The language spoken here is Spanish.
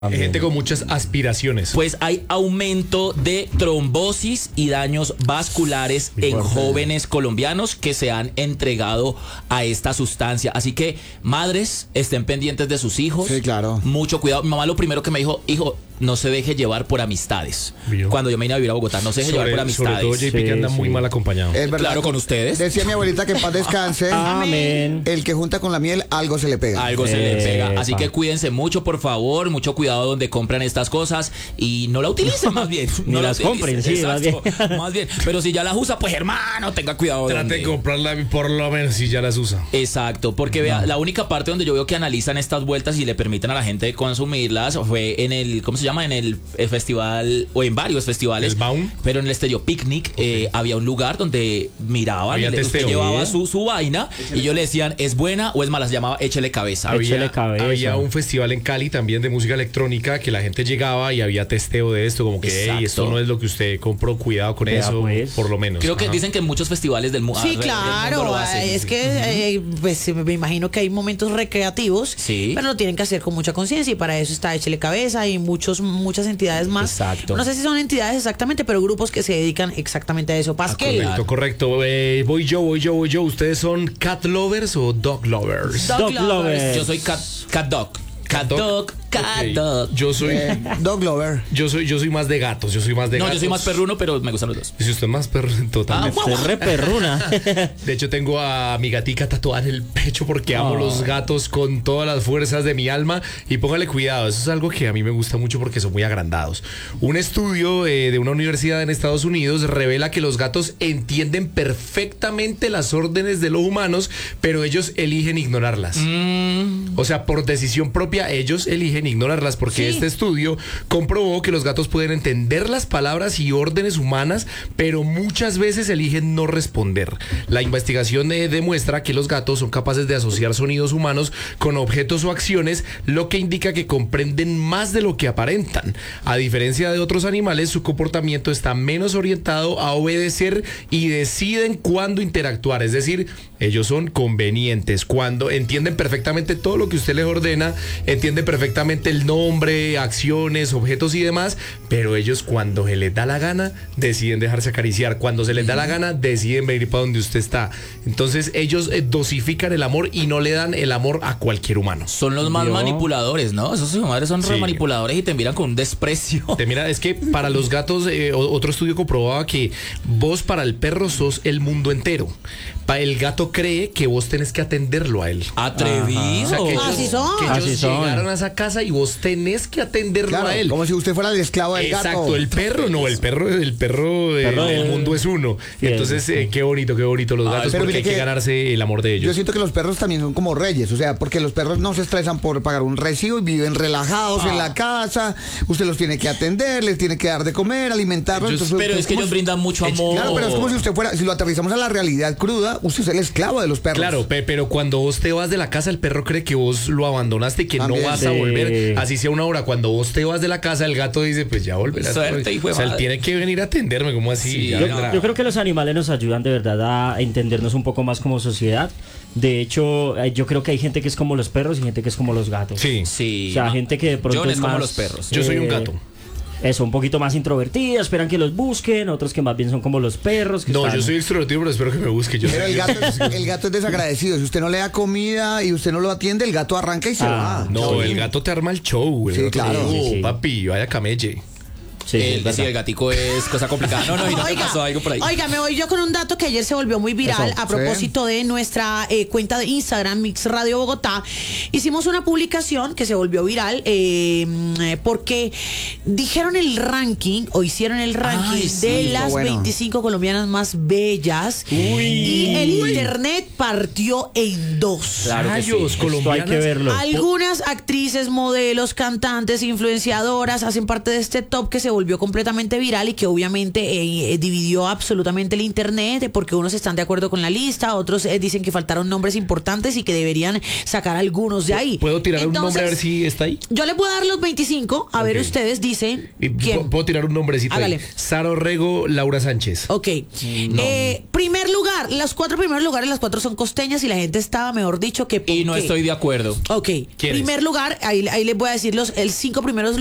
Gente con muchas aspiraciones. Pues hay aumento de trombosis y daños vasculares en jóvenes colombianos que se han entregado a esta sustancia. Así que, madres, estén pendientes de sus hijos. Sí, claro. Mucho cuidado. Mi mamá lo primero que me dijo, hijo, no se deje llevar por amistades. ¿Vio? Cuando yo me vine a vivir a Bogotá, no se deje llevar por amistades. Sobre todo JP, que anda muy mal acompañado. Es verdad. Claro, con ustedes. Decía mi abuelita que en paz descanse. Amén. El que junta con la miel, algo se le pega. Algo se le pega. Así Epa. que cuídense mucho, por favor. Mucho cuidado donde compran estas cosas y no la utilicen más bien. Ni No la las utilicen, compren, sí, más bien. Más bien. Pero si ya las usa, pues hermano, tenga cuidado. Trate de donde- comprarla por lo menos si ya las usa. Exacto, porque vea, la única parte donde yo veo que analizan estas vueltas y le permiten a la gente consumirlas fue en el, ¿cómo se llama? En el festival, o en varios festivales. ¿El Baum? Pero en el Estéreo Picnic había un lugar donde miraban, Había usted testeo. llevaba su vaina y ellos le decían, ¿es buena o es mala? Se llamaba Échele Cabeza. Échele cabeza. Había un festival en Cali también de música electrónica que la gente llegaba y había testeo de esto, como que Exacto. "Ey, esto no es lo que usted compró, cuidado con Vea, eso, pues. por lo menos". Creo que Ajá. dicen que en muchos festivales del mundo Sí, claro, es que pues, me imagino que hay momentos recreativos, Sí. pero lo tienen que hacer con mucha conciencia y para eso está Échele Cabeza y muchas entidades más. Exacto. No sé si son entidades exactamente, pero grupos que se dedican exactamente a eso. Pasquel. Correcto. Voy yo. ¿Ustedes son cat lovers o dog lovers? Dog Dog lovers. Yo soy cat dog. Cat Dog. dog, cat Ok. dog. Yo soy Dog lover. yo soy más de gatos. No, yo soy más perruno, pero me gustan los dos. Y si usted es más perro, totalmente. Usted es re perruna. De hecho, tengo a mi gatica tatuada en el pecho porque amo los gatos con todas las fuerzas de mi alma. Y póngale cuidado, eso es algo que a mí me gusta mucho porque son muy agrandados. Un estudio de una universidad en Estados Unidos revela que los gatos entienden perfectamente las órdenes de los humanos, pero ellos eligen ignorarlas. O sea, por decisión propia, ellos eligen ignorarlas porque este estudio comprobó que los gatos pueden entender las palabras y órdenes humanas, pero muchas veces eligen no responder. La investigación demuestra que los gatos son capaces de asociar sonidos humanos con objetos o acciones, lo que indica que comprenden más de lo que aparentan. A diferencia de otros animales, su comportamiento está menos orientado a obedecer y deciden cuándo interactuar. Es decir, ellos son convenientes. Cuando entienden perfectamente todo lo que usted les ordena, entienden perfectamente el nombre, acciones, objetos y demás, pero ellos cuando se les da la gana, deciden dejarse acariciar. Cuando se les da la gana, deciden venir para donde usted está. Entonces ellos dosifican el amor y no le dan el amor a cualquier humano. Son los más Yo- manipuladores, ¿no? Esos madres son re Sí. manipuladores y te miran con un desprecio. Mira, es que para los gatos, otro estudio comprobaba que vos para el perro sos el mundo entero. El gato cree que vos tenés que atenderlo a él. Atrevido. O sea, que Así son. que ellos Así son. llegaron a esa casa y vos tenés que atenderlo Claro, a él. como si usted fuera el esclavo del gato. Exacto, el perro del mundo es uno. Sí, Entonces, qué bonito los gatos, pero porque mire hay que que ganarse el amor de Yo ellos. siento que los perros también son como reyes, o sea, porque los perros no se estresan por pagar un recibo y viven relajados en la casa. Usted los tiene que atender, les tiene que dar de comer, alimentarlos. Ellos- Pero es que ellos brindan mucho amor. Claro, pero es como si usted fuera, si lo aterrizamos a la realidad cruda, usted es el esclavo de los perros. Claro, pero cuando vos te vas de la casa, el perro cree que vos lo abandonaste y que También. no vas a Sí. volver, así sea una hora. Cuando vos te vas de la casa, el gato dice, pues ya volverás. Suerte, hijo de O sea, él madre. tiene que venir a atenderme, como así. Sí, Ya Yo, vendrá. yo creo que los animales nos ayudan de verdad a entendernos un poco más como sociedad. De hecho, yo creo que hay gente que es como los perros y gente que es como los gatos. Sí. Sí. O sea, gente que de pronto John es es como más, los perros. Yo soy un gato. Eso, un poquito más introvertida, esperan que los busquen, otros que más bien son como los perros. Que No, están- yo soy extrovertido, pero espero que me busque. Yo Pero soy- el gato es desagradecido. Si usted no le da comida y usted no lo atiende, el gato arranca y se va. No, Chao. el gato te arma el show, güey. Sí, claro. Sí, sí. Papi, vaya camelle. Sí, sí, es verdad. el gatico es cosa complicada. No, y no te pasó algo por ahí. Oiga, me voy yo con un dato que ayer se volvió muy viral Eso, a propósito de nuestra cuenta de Instagram, Mix Radio Bogotá. Hicimos una publicación que se volvió viral porque dijeron el ranking o hicieron el ranking Ay, sí, de está las bueno. 25 colombianas más bellas y el internet partió en dos. Claro que sí. Rayos, Esto hay colombianas. que verlo. Algunas actrices, modelos, cantantes, influenciadoras hacen parte de este top que se volvió volvió completamente viral y que obviamente dividió absolutamente el internet, porque unos están de acuerdo con la lista, otros dicen que faltaron nombres importantes y que deberían sacar algunos de ahí. ¿Puedo tirar un nombre a ver Entonces, si está ahí? yo les voy a dar los 25, a ver Ok. ustedes dicen Y quién. puedo tirar un nombrecito Hágale. ahí. Sara Orrego, Laura Sánchez. Ok. Primer lugar, los 4 primeros lugares, las 4 son costeñas y la gente estaba, mejor dicho, que... Y no ¿por qué? estoy de acuerdo. Ok. ¿Quién Primer es? lugar, ahí les voy a decir el 5 primeros